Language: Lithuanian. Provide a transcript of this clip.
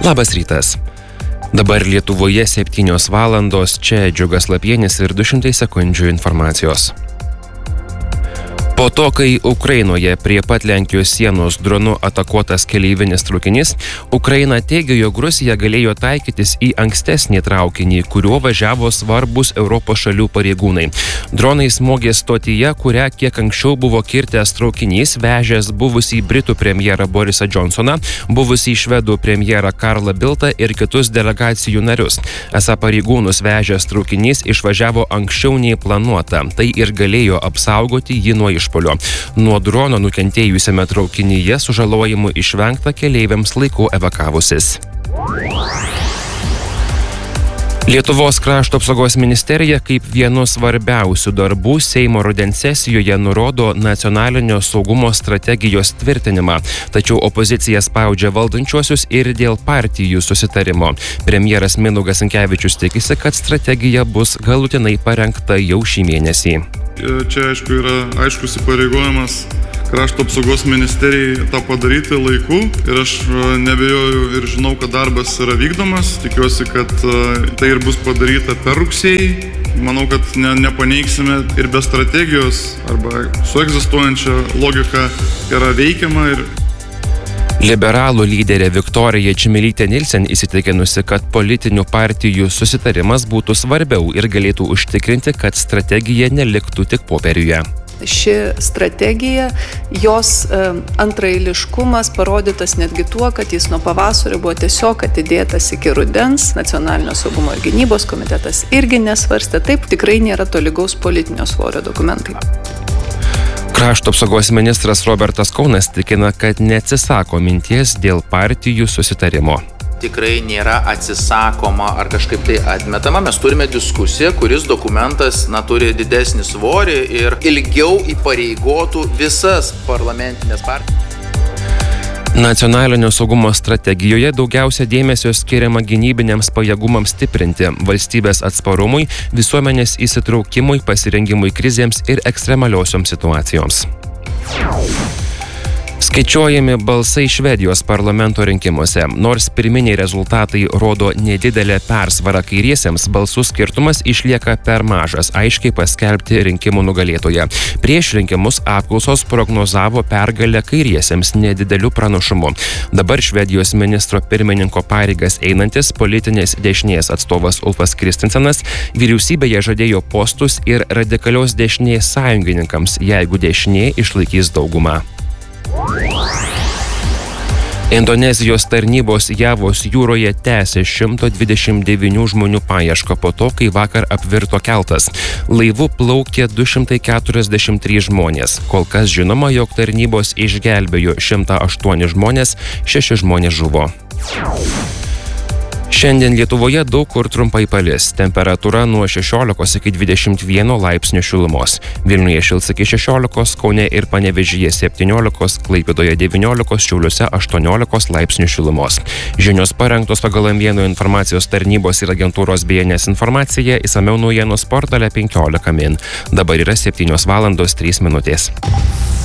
Labas rytas. Dabar Lietuvoje 7 valandos, čia Džiugas Lapienis ir 200 sekundžių informacijos. Po to, kai Ukrainoje prie pat Lenkijos sienos dronu atakuotas keleivinis traukinys, Ukraina teigia, jog Rusija galėjo taikytis į ankstesnį traukinį, kuriuo važiavo svarbus Europos šalių pareigūnai. Dronai smogė stotyje, kurią kiek anksčiau buvo kirtęs traukinys, vežęs buvusį Britų premjerą Borisą Johnsoną, buvusį švedų premjerą Karlą Bildtą ir kitus delegacijų narius. Esą pareigūnus vežęs traukinys išvažiavo anksčiau nei planuota. Tai ir galėjo apsaugoti jį nuo išpuolio. Nuo drono nukentėjusiame traukinyje sužalojimų išvengta keleiviams laiku evakavusis. Lietuvos krašto apsaugos ministerija kaip vienu svarbiausių darbų Seimo rudens sesijoje nurodo nacionalinio saugumo strategijos tvirtinimą, tačiau opozicija spaudžia valdančiuosius ir dėl partijų susitarimo. Premjeras Mindaugas Sinkevičius tikisi, kad strategija bus galutinai parengta jau šį mėnesį. Čia yra aiškus įpareigojimas krašto apsaugos ministerijai tą padaryti laiku ir aš nebejoju ir žinau, kad darbas yra vykdomas. Tikiuosi, kad tai ir bus padaryta per rugsėjį. Manau, kad nepaneigsime ir be strategijos arba su egzistuojančia logika yra veikiama ir Liberalų lyderė Viktorija Čmilytė Nilsen įsitikinusi, kad politinių partijų susitarimas būtų svarbiau ir galėtų užtikrinti, kad strategija neliktų tik popieriuje. Ši strategija, jos antraeiliškumas parodytas netgi tuo, kad jis nuo pavasario buvo tiesiog atidėtas iki rudens. Nacionalinio saugumo ir gynybos komitetas irgi nesvarstė. Taip, tikrai nėra tolygaus politinio svorio dokumentai. Krašto apsaugos ministras Robertas Kaunas tikina, kad neatsisako minties dėl partijų susitarimo. Tikrai nėra atsisakoma ar kažkaip tai atmetama. Mes turime diskusiją, kuris dokumentas turi didesnį svorį ir ilgiau įpareigotų visas parlamentinės partijas. Nacionalinio saugumo strategijoje daugiausia dėmesio skiriama gynybiniams pajėgumams stiprinti, valstybės atsparumui, visuomenės įsitraukimui, pasirengimui krizėms ir ekstremaliosioms situacijoms. Skaičiuojami balsai Švedijos parlamento rinkimuose. Nors pirminiai rezultatai rodo nedidelę persvarą kairiesiems, balsų skirtumas išlieka per mažas, aiškiai paskelbti rinkimų nugalėtoją. Prieš rinkimus apklausos prognozavo pergalę kairiesiems nedideliu pranašumu. Dabar Švedijos ministro pirmininko pareigas einantis politinės dešinės atstovas Ulfas Kristensenas vyriausybėje žadėjo postus ir radikalios dešinės sąjungininkams, jeigu dešinė išlaikys daugumą. Indonezijos tarnybos Javos jūroje tęsė 129 žmonių paiešką po to, kai vakar apvirto keltas. Laivu plaukė 243 žmonės. Kol kas žinoma, jog tarnybos išgelbėjo 108 žmonės, 6 žmonės žuvo. Šiandien Lietuvoje daug kur trumpai palis. Temperatūra nuo 16 iki 21 laipsnių šilumos. Vilniuje šils iki 16, Kaune ir Panevėžyje 17, Klaipėdoje 19, Šiauliuose 18 laipsnių šilumos. Žinios parengtos pagal M1 informacijos tarnybos ir agentūros BNS informacija, išsamiau naujienos portale 15 min. Dabar yra 7 valandos 3 minutės.